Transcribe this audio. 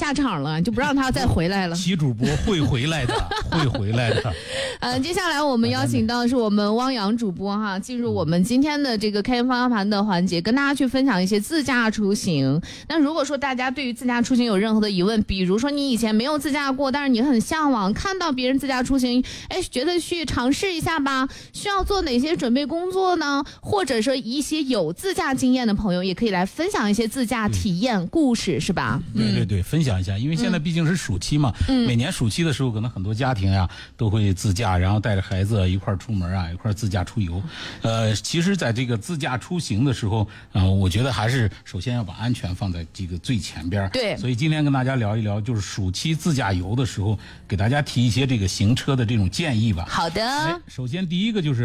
下场了，就不让他再回来了。 齐主播会回来的，会回来的。 接下来我们邀请到的是我们汪洋主播哈，进入我们今天的这个开源方向盘的环节，跟大家去分享一些自驾出行。那如果说大家对于自驾出行有任何的疑问，比如说你以前没有自驾过，但是你很向往，看到别人自驾出行，觉得去尝试一下吧，需要做哪些准备工作呢？或者说一些有自驾经验的朋友也可以来分享一些自驾体验故事，是吧？ 对，分享一下，因为现在毕竟是暑期嘛，每年暑期的时候，可能很多家庭呀都会自驾，然后带着孩子一块出门啊，一块自驾出游。其实在这个自驾出行的时候，我觉得还是首先要把安全放在这个最前边。 对， 所以今天跟大家聊一聊，就是暑期自驾游的时候，给大家提一些这个行车的这种建议吧。 好的， 首先第一个就是